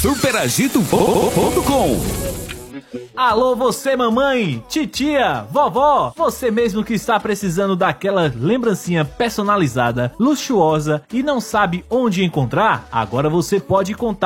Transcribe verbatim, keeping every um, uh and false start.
superagito ponto com. Alô, você mamãe, titia, vovó, você mesmo que está precisando daquela lembrancinha personalizada, luxuosa e não sabe onde encontrar? Agora você pode contar